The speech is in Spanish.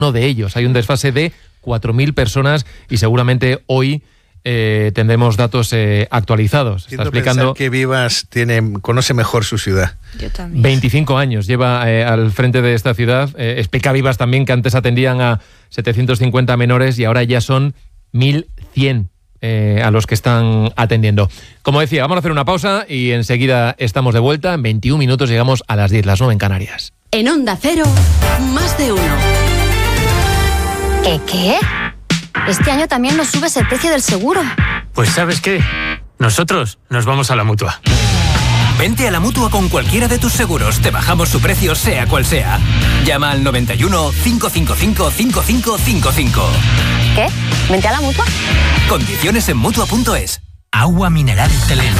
de ellos. Hay un desfase de 4.000 personas y seguramente hoy tendremos datos actualizados. Está explicando que Vivas conoce mejor su ciudad. Yo también. 25 años lleva al frente de esta ciudad. Explica Vivas también que antes atendían a 750 menores y ahora ya son 1.100 a los que están atendiendo. Como decía, vamos a hacer una pausa y enseguida estamos de vuelta. En 21 minutos llegamos a las 10, las 9 en Canarias. En Onda Cero, Más de Uno. ¿Qué? Este año también nos subes el precio del seguro. Pues ¿sabes qué? Nosotros nos vamos a la Mutua. Vente a la Mutua con cualquiera de tus seguros. Te bajamos su precio sea cual sea. Llama al 91 555 5555. ¿Qué? ¿Vente a la Mutua? Condiciones en Mutua.es. Agua mineral Teleno.